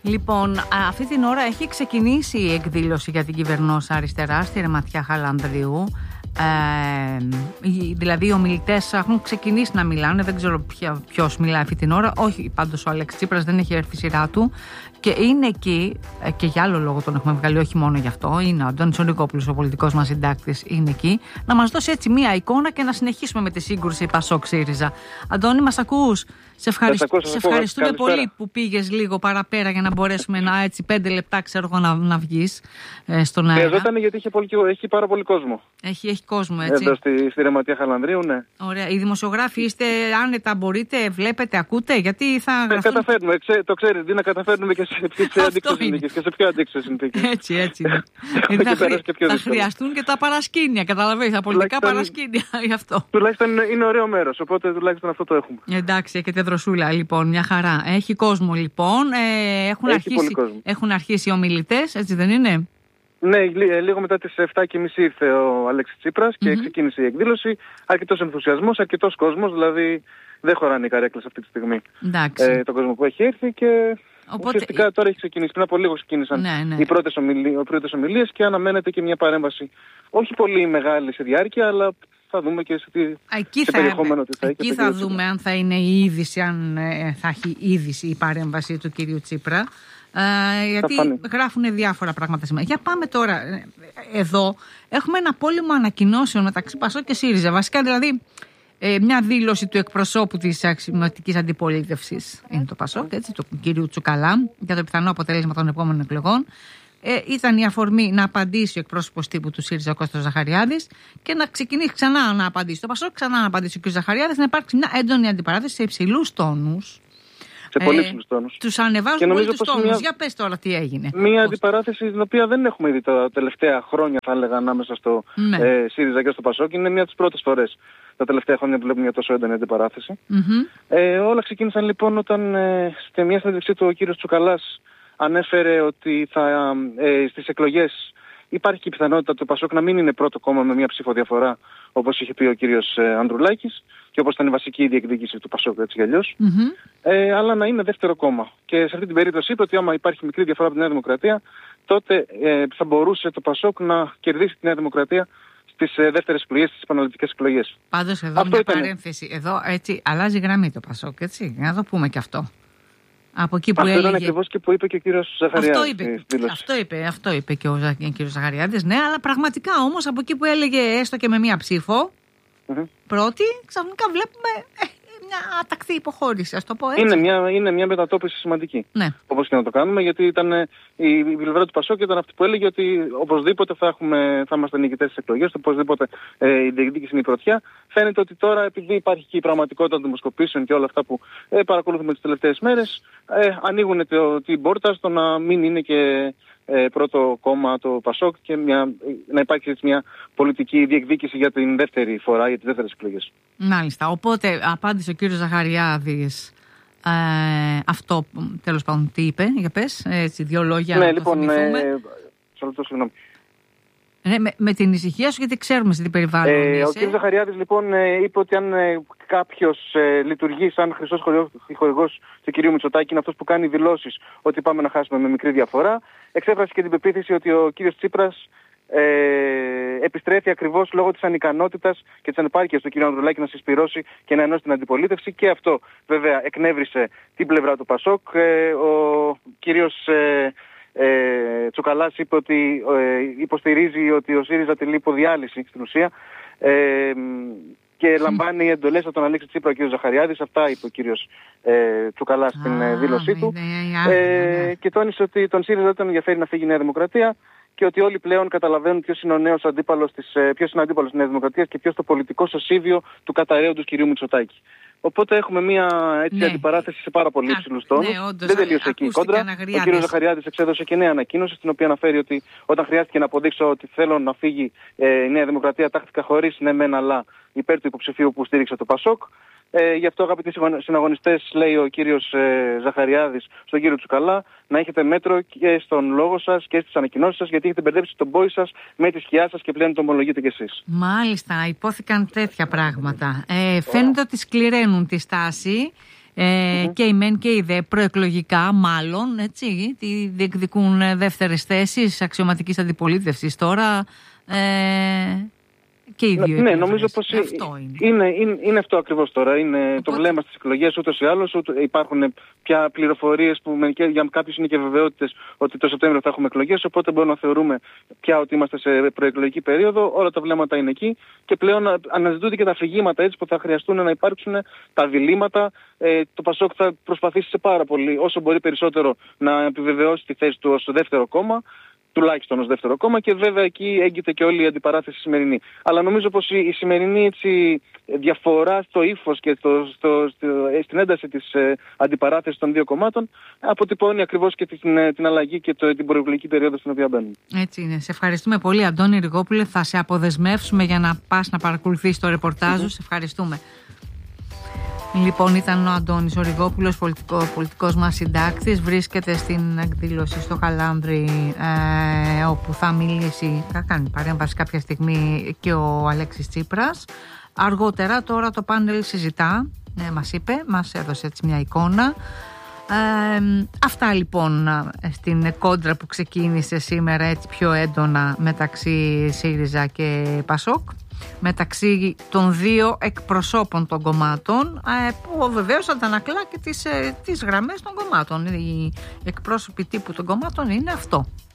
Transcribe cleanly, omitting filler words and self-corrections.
Λοιπόν, αυτή την ώρα έχει ξεκινήσει η εκδήλωση για την κυβερνόσα αριστερά στη Ρεματιά Χαλανδρίου. Δηλαδή οι ομιλητές έχουν ξεκινήσει να μιλάνε. Δεν ξέρω ποιος μιλάει αυτή την ώρα. Όχι, πάντως ο Αλέξης Τσίπρας δεν έχει έρθει η σειρά του. Και είναι εκεί, και για άλλο λόγο τον έχουμε βγάλει, όχι μόνο γι' αυτό. Είναι ο Αντώνης ο Νικόπουλος, ο πολιτικός μας συντάκτης, είναι εκεί. Να μας δώσει έτσι μία εικόνα και να συνεχίσουμε με τη σύγκρουση Πασόκ ΣΥΡΙΖΑ. Αντώνη, μας ακούς? Σε ευχαριστούμε πολύ που πήγες λίγο παραπέρα για να μπορέσουμε έτσι 5 λεπτά, ξέρω εγώ, να βγεις στον αέρα. Χρειαζόταν γιατί έχει πάρα πολύ κόσμο. Έχει κόσμο, έτσι. Εδώ στη Ρεματιά Χαλανδρίου, ναι. Ωραία. Οι δημοσιογράφοι είστε άνετα, μπορείτε, βλέπετε, ακούτε, γιατί θα γραφτούν... Καταφέρνουμε, το ξέρεις, να καταφέρνουμε και σε αντίξωες συνθήκες και σε πιο αντίξωες συνθήκες. Έτσι. Θα χρειαστούν και τα παρασκήνια, καταλαβαίνεις, τα πολιτικά παρασκήνια γι' αυτό. Τουλάχιστον είναι ωραίο μέρος, οπότε τουλάχιστον αυτό το έχουμε. Εντάξει, έχετε δροσούλα, λοιπόν, μια χαρά. Έχει κόσμο, λοιπόν. Έχουν αρχίσει οι ομιλητές, έτσι δεν είναι? Ναι, λίγο μετά τις 7.30 ήρθε ο Αλέξης Τσίπρας και ξεκίνησε η εκδήλωση. Αρκετός ενθουσιασμός, αρκετός κόσμος, δηλαδή δεν χωράνε οι καρέκλες αυτή τη στιγμή. Τον κόσμο που έχει έρθει και ουσιαστικά τώρα έχει ξεκινήσει. Πριν από λίγο ξεκίνησαν οι πρώτες ομιλίες και αναμένεται και μια παρέμβαση όχι πολύ μεγάλη σε διάρκεια, αλλά θα δούμε και σε περιεχόμενο τι θα έχει. Εκεί θα δούμε αν θα είναι η είδηση, αν θα έχει είδηση η παρέμβαση του κυρίου Τσίπρα. Γιατί γράφουν διάφορα πράγματα σήμερα. Για πάμε τώρα. Εδώ έχουμε ένα πόλεμο ανακοινώσεων μεταξύ Πασόκ και ΣΥΡΙΖΑ. Βασικά δηλαδή μια δήλωση του εκπροσώπου της αξιωματικής αντιπολίτευσης είναι το Πασόκ, έτσι, του κυρίου Τσουκαλά, για το πιθανό αποτέλεσμα των επόμενων εκλογών. Ήταν η αφορμή να απαντήσει ο εκπρόσωπος τύπου του ΣΥΡΙΖΑ, ο Κώστας Ζαχαριάδης, και να ξεκινήσει ξανά να απαντήσει το Πασόκ, ξανά να απαντήσει ο κ. Ζαχαριάδης, να υπάρξει μια έντονη αντιπαράθεση σε υψηλούς τόνους. Σε πολύ υψηλούς τόνους. Τους ανεβάζουν πολύ τους τόνους. Για πες τώρα τι έγινε. Μια αντιπαράθεση την οποία δεν έχουμε δει τα τελευταία χρόνια, θα έλεγα, ανάμεσα στο ΣΥΡΙΖΑ και στο Πασόκ. Είναι μια από τις πρώτες φορές τα τελευταία χρόνια που βλέπουμε μια τόσο έντονη αντιπαράθεση. Όλα ξεκίνησαν λοιπόν όταν στη μια συνέντευξή του ο κύριος Τσουκαλάς ανέφερε ότι στις εκλογές υπάρχει και η πιθανότητα του Πασόκ να μην είναι πρώτο κόμμα με μια ψηφοδιαφορά, όπως είχε πει ο κύριος Ανδρουλάκης και όπως ήταν η βασική διεκδίκηση του Πασόκ, έτσι κι αλλιώς, αλλά να είναι δεύτερο κόμμα. Και σε αυτή την περίπτωση είπε ότι άμα υπάρχει μικρή διαφορά από τη Νέα Δημοκρατία, τότε θα μπορούσε το Πασόκ να κερδίσει τη Νέα Δημοκρατία στις δεύτερες εκλογές, στις επαναληπτικές εκλογές. Πάντως εδώ μια παρένθεση. Εδώ έτσι αλλάζει γραμμή το Πασόκ, έτσι. Να το πούμε και αυτό. Από εκεί που αυτό έλεγε... ήταν ακριβώς και που είπε και ο κύριος Ζαχαριάδης. Αυτό είπε και ο κύριος Ζαχαριάδης, ναι, αλλά πραγματικά όμως από εκεί που έλεγε έστω και με μία ψήφο, πρώτη, ξαφνικά βλέπουμε μια ατακτή υποχώρηση, ας το πω έτσι. Είναι μια μετατόπιση σημαντική, όπως και να το κάνουμε, γιατί η πλευρά του Πασόκ ήταν αυτή που έλεγε ότι οπωσδήποτε θα είμαστε νικητές στις εκλογές, οπωσδήποτε η διεκδίκηση είναι η πρωτιά. Φαίνεται ότι τώρα, επειδή υπάρχει και η πραγματικότητα των δημοσκοπήσεων και όλα αυτά που παρακολουθούμε τις τελευταίες μέρες, ανοίγουν την πόρτα στο να μην είναι και πρώτο κόμμα το Πασόκ και να υπάρξει έτσι μια πολιτική διεκδίκηση για την δεύτερη φορά, για τις δεύτερες εκλογές. Μάλιστα. Οπότε απάντησε ο κύριος Ζαχαριάδης αυτό, τέλος πάντων, τι είπε, για πες, έτσι, δύο λόγια να το θυμηθούμε. Συγγνώμη. Με την ησυχία σου, γιατί ξέρουμε σε τι περιβάλλον είσαι. Ο κ. Ζαχαριάδης λοιπόν είπε ότι αν κάποιος λειτουργεί σαν χρυσός χορηγός του κ. Μητσοτάκη, είναι αυτός που κάνει δηλώσεις ότι πάμε να χάσουμε με μικρή διαφορά. Εξέφρασε και την πεποίθηση ότι ο κ. Τσίπρας επιστρέφει ακριβώς λόγω της ανικανότητας και της ανεπάρκειας του κ. Ανδρουλάκη να συσπυρώσει και να ενώσει την αντιπολίτευση, και αυτό βέβαια εκνεύρισε την πλευρά του Πασόκ. Ο κύριος Τσουκαλάς είπε ότι υποστηρίζει ότι ο ΣΥΡΙΖΑ τελεί υποδιάλυση στην ουσία και λαμβάνει εντολές από τον Αλέξη Τσίπρα ο κ. Ζαχαριάδης. Αυτά είπε ο κύριος Τσουκαλάς στην δήλωσή του και τόνισε ότι τον ΣΥΡΙΖΑ δεν τον ενδιαφέρει να φύγει η Νέα Δημοκρατία και ότι όλοι πλέον καταλαβαίνουν ποιος είναι ο νέος αντίπαλος της Νέας Δημοκρατίας και ποιος το πολιτικό σωσίβιο του καταραίοντος κ. Μητσοτάκη. Οπότε έχουμε μια αντιπαράθεση σε πάρα πολύ υψηλούς τόνους. Δεν τελείωσε εκεί η κόντρα. Ο κ. Ζαχαριάδης εξέδωσε και νέα ανακοίνωση, στην οποία αναφέρει ότι όταν χρειάστηκε να αποδείξω ότι θέλω να φύγει η Νέα Δημοκρατία, τάχθηκα χωρίς ναι μεν αλλά υπέρ του υποψηφίου που στήριξε το Πασόκ. Γι' αυτό, αγαπητοί συναγωνιστές, λέει ο κύριος Ζαχαριάδης στον κύριο Τσουκαλά, να έχετε μέτρο και στον λόγο σας και στις ανακοινώσεις σας, γιατί έχετε μπερδέψει τον πόη σας με τη σκιά σας και πλέον το ομολογείτε κι εσείς. Μάλιστα, υπόθηκαν τέτοια πράγματα. Φαίνεται ότι σκληραίνουν τη στάση. και η ΜΕΝ και η ΔΕ προεκλογικά μάλλον, έτσι, διεκδικούν δεύτερες θέσεις αξιωματικής αντιπολίτευσης τώρα. Και οι δύο. Ναι, νομίζω πως είναι αυτό ακριβώς τώρα. Είναι το βλέμμα στις εκλογές ούτως ή άλλως. Υπάρχουν πια πληροφορίες που για κάποιους είναι και βεβαιότητες ότι το Σεπτέμβριο θα έχουμε εκλογές. Οπότε μπορούμε να θεωρούμε πια ότι είμαστε σε προεκλογική περίοδο. Όλα τα βλέμματα είναι εκεί. Και πλέον αναζητούνται και τα αφηγήματα έτσι που θα χρειαστούν να υπάρξουν τα διλήμματα. Το Πασόκ θα προσπαθήσει σε πάρα πολύ, όσο μπορεί περισσότερο, να επιβεβαιώσει τη θέση του ως δεύτερο κόμμα. Τουλάχιστον ως δεύτερο κόμμα, και βέβαια εκεί έγκυται και όλη η αντιπαράθεση σημερινή. Αλλά νομίζω πως η σημερινή διαφορά στο ύφος και στην ένταση της αντιπαράθεσης των δύο κομμάτων αποτυπώνει ακριβώς και την αλλαγή και την προεκλογική περίοδο στην οποία μπαίνουμε. Έτσι είναι. Σε ευχαριστούμε πολύ, Αντώνη Ριγόπουλε. Θα σε αποδεσμεύσουμε για να πας να παρακολουθείς το ρεπορτάζ. Σε ευχαριστούμε. Λοιπόν, ήταν ο Αντώνης ο Ριγόπουλος, πολιτικός μας συντάκτης. Βρίσκεται στην εκδήλωση στο Χαλάνδρι, όπου θα μιλήσει, θα κάνει παρέμβαση κάποια στιγμή και ο Αλέξης Τσίπρας. Αργότερα τώρα το πάνελ συζητά, μας είπε, μας έδωσε έτσι μια εικόνα. Αυτά λοιπόν στην κόντρα που ξεκίνησε σήμερα έτσι πιο έντονα μεταξύ ΣΥΡΙΖΑ και ΠΑΣΟΚ, μεταξύ των δύο εκπροσώπων των κομμάτων, που βεβαίως αντανακλά και τις γραμμές των κομμάτων. Οι εκπρόσωποι τύπου των κομμάτων είναι αυτό.